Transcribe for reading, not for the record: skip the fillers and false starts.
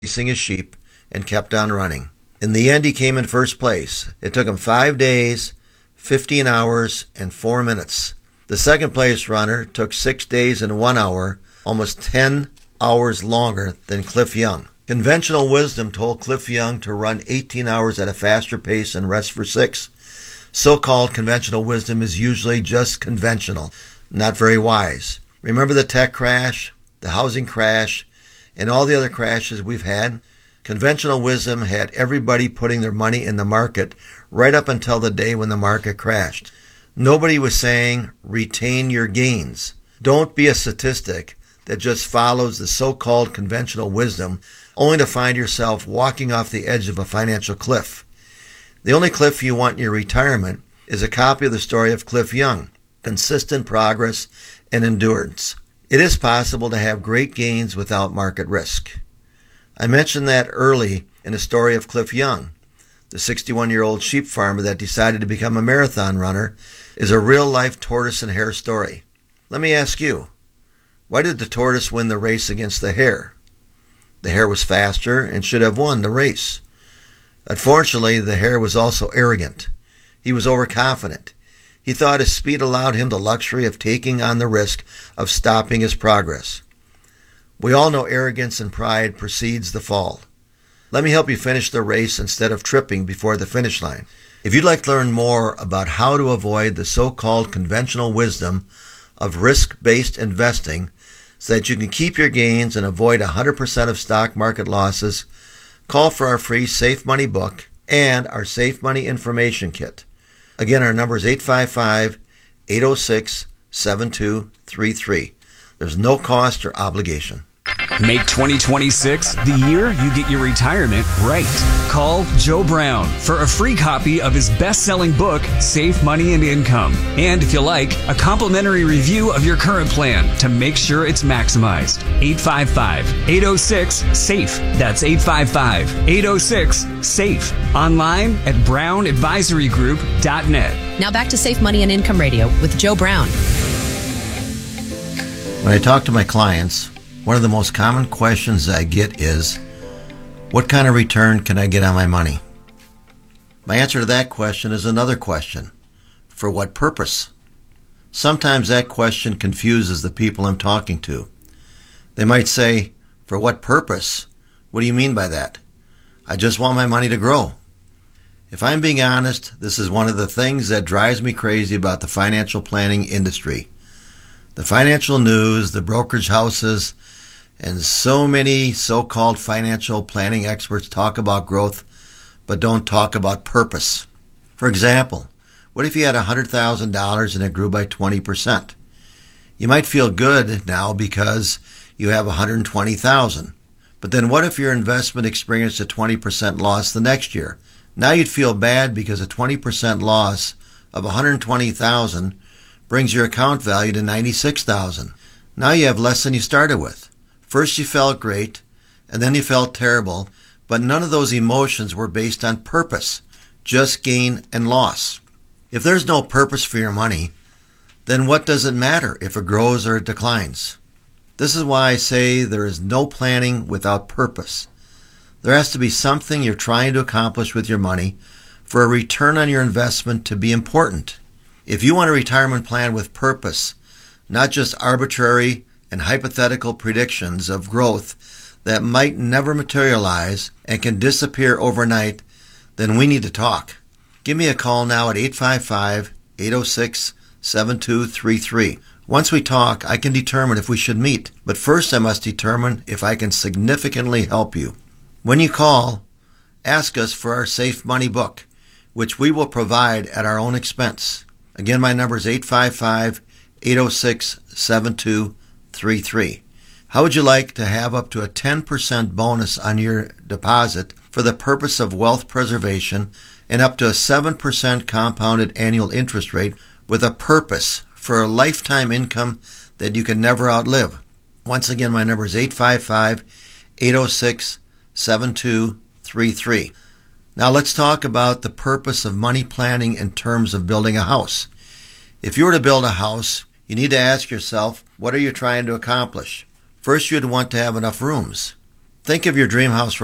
racing his sheep and kept on running. In the end, he came in first place. It took him 5 days, 15 hours, and 4 minutes. The second place runner took 6 days and 1 hour, almost 10 hours longer than Cliff Young. Conventional wisdom told Cliff Young to run 18 hours at a faster pace and rest for 6. So-called conventional wisdom is usually just conventional, not very wise. Remember the tech crash, the housing crash, and all the other crashes we've had? Conventional wisdom had everybody putting their money in the market right up until the day when the market crashed. Nobody was saying, retain your gains. Don't be a statistic that just follows the so-called conventional wisdom only to find yourself walking off the edge of a financial cliff. The only cliff you want in your retirement is a copy of the story of Cliff Young, consistent progress and endurance. It is possible to have great gains without market risk. I mentioned that early in the story of Cliff Young. The 61-year-old sheep farmer that decided to become a marathon runner is a real-life tortoise and hare story. Let me ask you, why did the tortoise win the race against the hare? The hare was faster and should have won the race. Unfortunately, the hare was also arrogant. He was overconfident. He thought his speed allowed him the luxury of taking on the risk of stopping his progress. We all know arrogance and pride precedes the fall. Let me help you finish the race instead of tripping before the finish line. If you'd like to learn more about how to avoid the so-called conventional wisdom of risk-based investing so that you can keep your gains and avoid 100% of stock market losses, call for our free Safe Money book and our Safe Money information kit. Again, our number is 855-806-7233. There's no cost or obligation. Make 2026 the year you get your retirement right. Call Joe Brown for a free copy of his best-selling book, Safe Money and Income. And if you like, a complimentary review of your current plan to make sure it's maximized. 855-806-SAFE. That's 855-806-SAFE. Online at brownadvisorygroup.net. Now back to Safe Money and Income Radio with Joe Brown. When I talk to my clients, one of the most common questions I get is, what kind of return can I get on my money? My answer to that question is another question. For what purpose? Sometimes that question confuses the people I'm talking to. They might say, for what purpose? What do you mean by that? I just want my money to grow. If I'm being honest, this is one of the things that drives me crazy about the financial planning industry. The financial news, the brokerage houses, and so many so-called financial planning experts talk about growth, but don't talk about purpose. For example, what if you had $100,000 and it grew by 20%? You might feel good now because you have $120,000. But then what if your investment experienced a 20% loss the next year? Now you'd feel bad because a 20% loss of $120,000 brings your account value to $96,000. Now you have less than you started with. First you felt great, and then you felt terrible, but none of those emotions were based on purpose, just gain and loss. If there's no purpose for your money, then what does it matter if it grows or it declines? This is why I say there is no planning without purpose. There has to be something you're trying to accomplish with your money for a return on your investment to be important. If you want a retirement plan with purpose, not just arbitrary and hypothetical predictions of growth that might never materialize and can disappear overnight, then we need to talk. Give me a call now at 855-806-7233. Once we talk, I can determine if we should meet, but first I must determine if I can significantly help you. When you call, ask us for our Safe Money book, which we will provide at our own expense. Again, my number is 855-806-7233. How would you like to have up to a 10% bonus on your deposit for the purpose of wealth preservation and up to a 7% compounded annual interest rate with a purpose for a lifetime income that you can never outlive? Once again, my number is 855-806-7233. Now let's talk about the purpose of money planning in terms of building a house. If you were to build a house, you need to ask yourself, what are you trying to accomplish? First, you'd want to have enough rooms. Think of your dream house